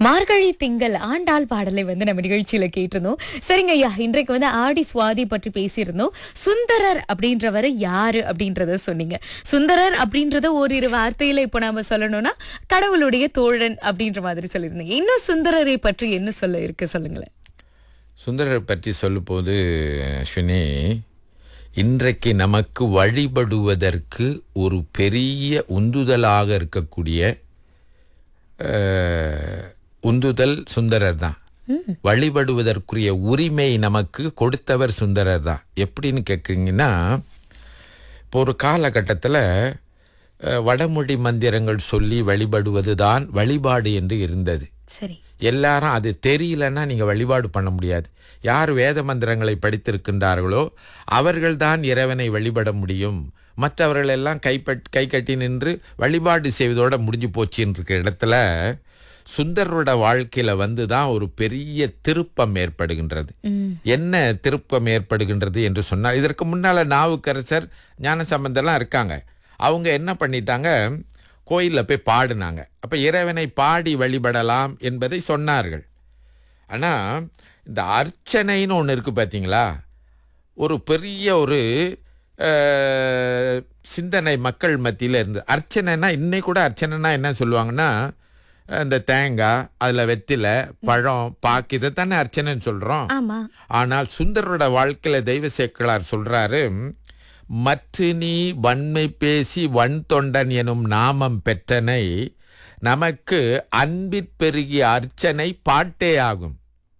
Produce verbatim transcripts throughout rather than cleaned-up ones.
மார்கழி திங்கள் ஆண்டாள் பாடலை வந்து நம்ம நிகழ்ச்சியில கேட்டிருந்தோம். சரிங்க ஐயா, இன்றைக்கு வந்து ஆடி சுவாதி பற்றி பேசியிருந்தோம். சுந்தரர் அப்படின்றவர் யாரு அப்படின்றத சொன்னீங்க. சுந்தரர் அப்படின்றத ஓரிரு வார்த்தையில இப்போ நாம சொல்லணும்னா கடவுளுடைய தோழன் அப்படின்ற மாதிரி சொல்லியிருந்தீங்க. இன்னும் சுந்தரரை பற்றி என்ன சொல்ல இருக்கு சொல்லுங்களேன். சுந்தரர் பற்றி சொல்லும்போது அஸ்வினி, இன்றைக்கு நமக்கு வழிபடுவதற்கு ஒரு பெரிய உந்துதலாக இருக்கக்கூடிய உந்துதல் சுந்தரர் தான். வழிபடுவதற்குரிய உரிமை நமக்கு கொடுத்தவர் சுந்தரர் தான். எப்படின்னு கேட்குறீங்கன்னா, இப்போ ஒரு காலகட்டத்தில் வடமொழி மந்திரங்கள் சொல்லி வழிபடுவது தான் வழிபாடு என்று இருந்தது. சரி, எல்லாரும் அது தெரியலன்னா நீங்கள் வழிபாடு பண்ண முடியாது. யார் வேத மந்திரங்களை படித்திருக்கின்றார்களோ அவர்கள்தான் இறைவனை வழிபட முடியும். மற்றவர்கள் எல்லாம் கைப்பட் கை கட்டி நின்று வழிபாடு செய்வதோட முடிஞ்சு போச்சுன்னு இருக்கிற இடத்துல சுந்தரோட வாழ்க்கையில வந்து தான் ஒரு பெரிய திருப்பம் ஏற்படுகின்றது. என்ன திருப்பம் ஏற்படுகின்றது என்று சொன்னால், இதற்கு முன்னால நாவுக்கரசர், ஞானசம்பந்தர்லாம் இருக்காங்க. அவங்க என்ன பண்ணிட்டாங்க, கோயிலில் போய் பாடினாங்க. அப்போ இறைவனை பாடி வழிபடலாம் என்பதை சொன்னார்கள். ஆனால் இந்த அர்ச்சனைன்னு ஒன்று இருக்குது பார்த்தீங்களா, ஒரு பெரிய ஒரு சிந்தனை மக்கள் மத்தியில் இருந்து. அர்ச்சனைனா இன்னைக்கு கூட அர்ச்சனைனா என்ன சொல்லுவாங்கன்னா, இந்த தேங்காய், அதில் வெத்திலை, பழம், பாக்கு, இதை தானே அர்ச்சனைன்னு சொல்கிறோம். ஆனால் சுந்தரோட வாழ்க்கையில் தெய்வ சேக்கிழார் சொல்கிறாரு, மற்ற நீ வன்மை பேசி வன் தொண்டன் எனும் நாமம் பெற்றனை நமக்கு அன்பிற்பெருகிய அர்ச்சனை பாட்டே ஆகும்.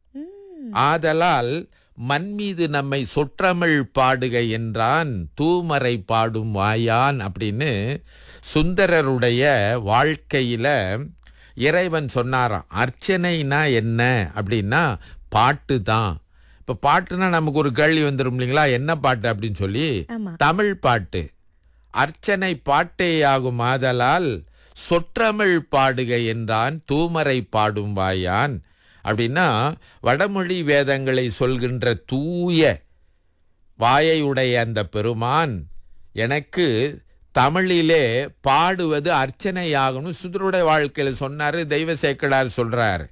ஆதலால் மண் மீது நம்மை சொற்றமிழ் பாடுக என்றான் தூமறை பாடும் வாயான் அப்படின்னு சுந்தரருடைய வாழ்க்கையில இறைவன் சொன்னாராம். அர்ச்சனைனா என்ன அப்படின்னா பாட்டு தான். இப்ப பாட்டுனா நமக்கு ஒரு கேள்வி வந்துடும் இல்லைங்களா, என்ன பாட்டு அப்படின்னு சொல்லி. தமிழ் பாட்டு. அர்ச்சனை பாட்டே ஆகும். ஆதலால் சொற்றமிழ் பாடுக என்றான் தூமறை பாடும் வாயான் அப்படின்னா, வடமொழி வேதங்களை சொல்கின்ற தூய வாயையுடைய அந்த பெருமான் எனக்கு தமிழிலே பாடுவது அர்ச்சனையாகணும் சுந்தருடைய வாழ்க்கையில சொன்னாரு, தெய்வ சேக்கிழார் சொல்றாரு.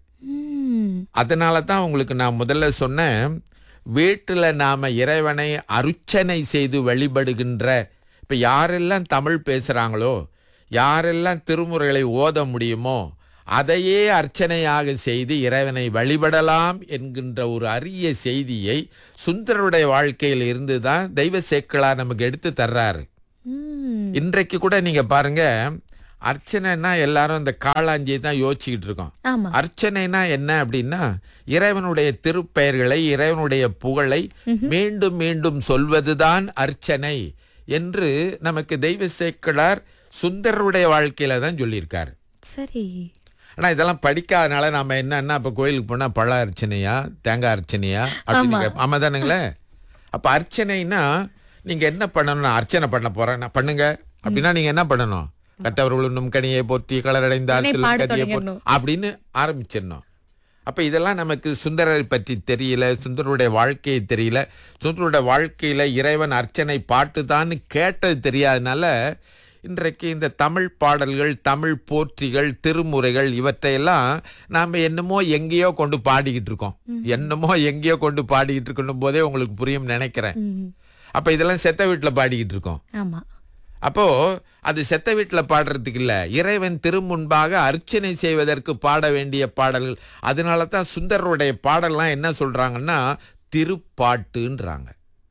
அதனால தான் உங்களுக்கு நான் முதல்ல சொன்னேன், வீட்டில் நாம இறைவனை அர்ச்சனை செய்து வழிபடுகின்ற, இப்ப யாரெல்லாம் தமிழ் பேசுறாங்களோ, யாரெல்லாம் திருமுறைகளை ஓத முடியுமோ அதையே அர்ச்சனையாக செய்து இறைவனை வழிபடலாம் என்கின்ற ஒரு அரிய செய்தியை சுந்தருடைய வாழ்க்கையில் இருந்து தான் தெய்வ சேக்கிழார் நமக்கு எடுத்து தர்றாரு. இன்றைக்கு கூட நீங்க பாருங்க, அர்ச்சனைனா எல்லாரும் இந்த காளாஞ்சியை தான் யோசிச்சுக்கிட்டு இருக்கோம். அர்ச்சனைனா என்ன அப்படின்னா, இறைவனுடைய திருப்பெயர்களை, இறைவனுடைய புகழை மீண்டும் மீண்டும் சொல்வதுதான் அர்ச்சனை என்று நமக்கு தெய்வ சேக்கிழார் சுந்தருடைய வாழ்க்கையில தான் சொல்லியிருக்காரு. சரி, ஆனா இதெல்லாம் படிக்காதனால நாம என்னன்னா, இப்ப கோயிலுக்கு போனா பழ அர்ச்சனையா தேங்காய் அர்ச்சனையா அப்படின்னு. ஆமா தானுங்களே. அப்ப அர்ச்சனைனா நீங்க என்ன பண்ணணும், அர்ச்சனை பண்ண போறேன் பண்ணுங்க அப்படின்னா நீங்க என்ன பண்ணணும், கட்டவர்கள் நும்கனியை போற்றி கலரடைந்தார் அப்படின்னு ஆரம்பிச்சிடணும். அப்ப இதெல்லாம் நமக்கு சுந்தரரை பற்றி தெரியல, சுந்தருடைய வாழ்க்கையை தெரியல, சுந்தருடைய வாழ்க்கையில இறைவன் அர்ச்சனை பாட்டு தான் கேட்டது தெரியாதனால இன்றைக்கு இந்த தமிழ் பாடல்கள், தமிழ் போற்றிகள், திருமுறைகள் இவற்றையெல்லாம் நாம் என்னமோ எங்கேயோ கொண்டு பாடிக்கிட்டு இருக்கோம். என்னமோ எங்கேயோ கொண்டு பாடிக்கிட்டு இருக்கணும் போதே உங்களுக்கு புரியும் நினைக்கிறேன். அப்ப இதெல்லாம் செத்த வீட்டில் பாடிக்கிட்டு இருக்கோம். அப்போ அது செத்த வீட்டில் பாடுறதுக்கு இல்ல, இறைவன் திருமுன்பாக அர்ச்சனை செய்வதற்கு பாட வேண்டிய பாடல்கள். அதனால தான் சுந்தரருடைய பாடல்லாம் என்ன சொல்றாங்கன்னா திருப்பாட்டுன்றாங்க.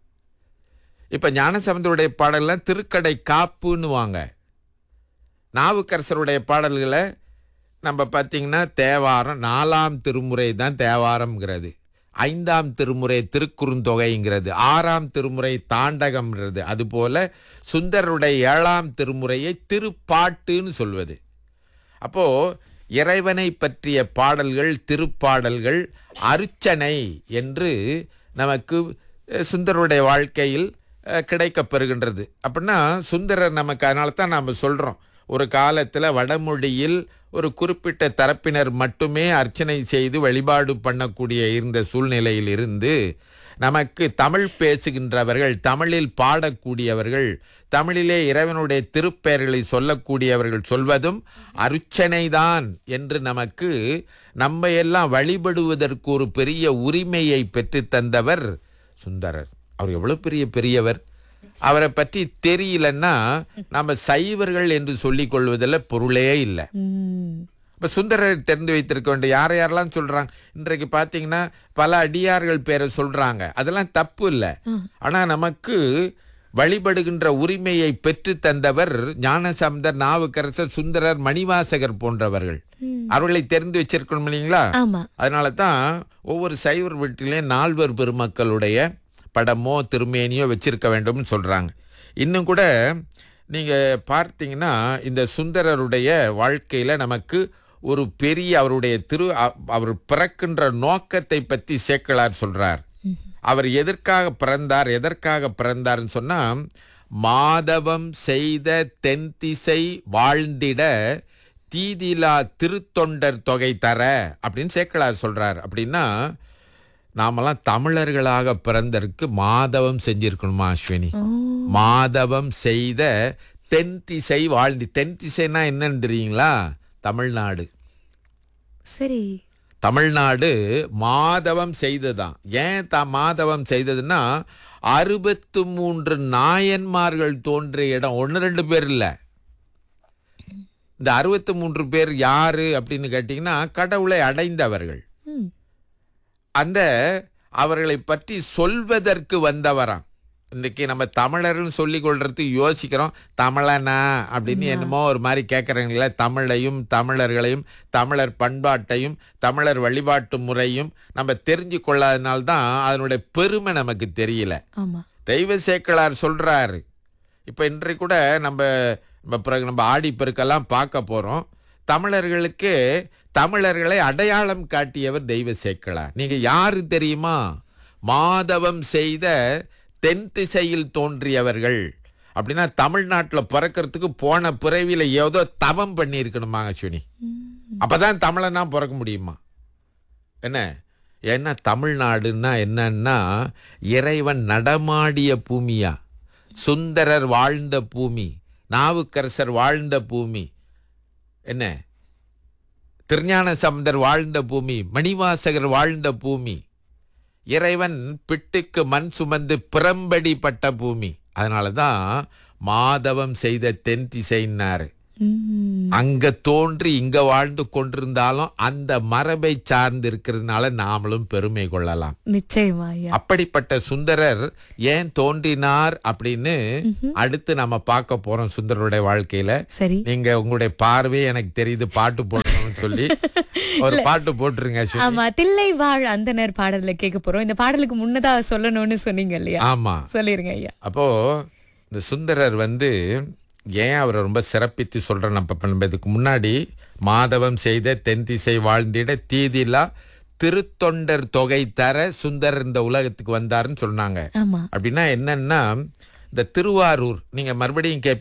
இப்ப ஞானசம்பந்தருடைய பாடல்லாம் திருக்கடை காப்புன்னு வாங்க. நாவுக்கரசருடைய பாடல்களை நம்ம பார்த்தீங்கன்னா தேவாரம், நாலாம் திருமுறை தான் தேவாரம்ங்கிறது, ஐந்தாம் திருமுறை திருக்குறுந்தொகைங்கிறது, ஆறாம் திருமுறை தாண்டகம்ங்கிறது. அதுபோல சுந்தரருடைய ஏழாம் திருமுறையை திருப்பாட்டுன்னு சொல்வது. அப்போ இறைவனை பற்றிய பாடல்கள், திருப்பாடல்கள் அர்ச்சனை என்று நமக்கு சுந்தரருடைய வாழ்க்கையில் கிடைக்கப்பெறுகின்றது. அப்படின்னா சுந்தரர் நமக்கு, அதனால தான் நாம் சொல்கிறோம், ஒரு காலத்தில் வடமொழியில் ஒரு குறிப்பிட்ட தரப்பினர் மட்டுமே அர்ச்சனை செய்து வழிபாடு பண்ணக்கூடிய இருந்த சூழ்நிலையில் இருந்து நமக்கு தமிழ் பேசுகின்றவர்கள், தமிழில் பாடக்கூடியவர்கள், தமிழிலே இறைவனுடைய திருப்பெயர்களை சொல்லக்கூடியவர்கள் சொல்வதும் அர்ச்சனைதான் என்று நமக்கு நம்ம எல்லாம் வழிபடுவதற்கு ஒரு பெரிய உரிமையை பெற்று தந்தவர் சுந்தரர். அவர் எவ்வளவு பெரிய பெரியவர். அவரை பற்றி தெரியலன்னா நம்ம சைவர்கள் என்று சொல்லிக் கொள்வதில் பொருளே இல்லை. இப்ப சுந்தரரை தெரிந்து வைத்திருக்க வேண்டிய யார யாரெல்லாம் சொல்றாங்க. இன்றைக்கு பாத்தீங்கன்னா பல அடியார்கள் பேரை சொல்றாங்க. அதெல்லாம் தப்பு இல்லை. ஆனா நமக்கு வழிபடுகின்ற உரிமையை பெற்று தந்தவர் ஞானசம்பந்தர், நாவுக்கரசர், சுந்தரர், மணிவாசகர் போன்றவர்கள். அவர்களை தெரிந்து வச்சிருக்கணும் இல்லைங்களா? அதனால தான் ஒவ்வொரு சைவர் வீட்டிலே நால்வர் பெருமக்களுடைய படமோ திருமேனியோ வச்சிருக்க வேண்டும்னு சொல்றாங்க. இன்னும் கூட நீங்க பார்த்தீங்கன்னா இந்த சுந்தரருடைய வாழ்க்கையில நமக்கு ஒரு பெரிய அவருடைய திரு அவர் பிறக்கின்ற நோக்கத்தை பற்றி சேக்கிழார் சொல்றார். அவர் எதற்காக பிறந்தார், எதற்காக பிறந்தார்னு சொன்னா, மாதவம் செய்த தென்திசை வாழ்ந்திட தீதிலா திருத்தொண்டர் தொகை தர அப்படின்னு சேக்கிழார் சொல்றார். அப்படின்னா நாமெல்லாம் தமிழர்களாக பிறந்ததற்கு மாதவம் செஞ்சிருக்கணுமா அஸ்வினி? மாதவம் செய்த தென் திசை வாழ்ந்தி. தென் திசைனா என்னன்னு தெரியுங்களா? தமிழ்நாடு. சரி, தமிழ்நாடு மாதவம் செய்ததான். ஏன் த மாதவம் செய்ததுன்னா அறுபத்து மூன்று நாயன்மார்கள் தோன்றிய இடம். ஒன்னு ரெண்டு பேர் இல்ல. இந்த அறுபத்து மூன்று பேர் யாரு அப்படின்னு கேட்டீங்கன்னா கடவுளை அடைந்தவர்கள். அந்த அவர்களை பற்றி சொல்வதற்கு வந்தவராம். இன்னைக்கு நம்ம தமிழர்னு சொல்லிக் கொள்றதுக்கு யோசிக்கிறோம். தமிழனா அப்படின்னு என்னமோ ஒரு மாதிரி கேட்கறீங்களா? தமிழையும் தமிழர்களையும் தமிழர் பண்பாட்டையும் தமிழர் வழிபாட்டு முறையும் நம்ம தெரிஞ்சு கொள்ளாதனால்தான் அதனுடைய பெருமை நமக்கு தெரியல. தெய்வ சேக்கிழார் சொல்றாரு. இப்ப இன்றைக்கு கூட நம்ம நம்ம ஆடி பெருக்கெல்லாம் பார்க்க போறோம். தமிழர்களுக்கு தமிழர்களை அடையாளம் காட்டியவர் தெய்வ சேக்கிழார். நீங்க யாரு தெரியுமா? மாதவம் செய்த தென் திசையில் தோன்றியவர்கள். அப்படின்னா தமிழ்நாட்டில் பிறக்கிறதுக்கு போன பிறவியில ஏதோ தவம் பண்ணி இருக்கணுமா அஸ்வினி? அப்பதான் தமிழனா பிறக்க முடியுமா? என்ன என்ன தமிழ்நாடுன்னா என்னன்னா இறைவன் நடமாடிய பூமியா. சுந்தரர் வாழ்ந்த பூமி, நாவுக்கரசர் வாழ்ந்த பூமி, என்ன திருஞான சம்பந்தர் வாழ்ந்த பூமி, மணிவாசகர் வாழ்ந்த பூமி, இறைவன் பிட்டுக்கு மண் சுமந்து பிறம்படி பட்ட பூமி. அதனாலதான் மாதவம் செய்த தென் திசைன்னாரு. அங்க தோன்றி இங்க வாழ்ந்து கொண்டிருந்தாலும் அந்த மரபை சார்ந்து இருக்கிறதுனால நாமளும் பெருமை கொள்ளலாம். நிச்சயமா. அப்படிப்பட்ட சுந்தரர் ஏன் தோன்றினார் அப்படின்னு அடுத்து நம்ம பார்க்க போறோம் சுந்தரருடைய வாழ்க்கையில. சரி, நீங்க உங்களுடைய பார்வை எனக்கு தெரியுது பாட்டு போடணும்னு சொல்லி ஒரு பாட்டு போட்டுருங்க. ஆமா, தில்லை வாழ் அந்தனர் பாடல கேட்க போறோம். இந்த பாடலுக்கு முன்னதா சொல்லணும்னு சொன்னீங்க இல்லையா? ஆமா, சொல்லிருங்க ஐயா. அப்போ இந்த சுந்தரர் வந்து ஏன் அவரை ரொம்ப சிறப்பித்து சொல்றேன். நம்ம இதுக்கு முன்னாடி மாதவம் செய்த தென் திசை வாழ்ந்திட தீதிலா திருத்தொண்டர் தொகை தர சுந்தரர் இந்த உலகத்துக்கு வந்தாருன்னு சொன்னாங்க. அப்படின்னா என்னன்னா இந்த திருவாரூர் நீங்க மறுபடியும் கேட்பீங்க.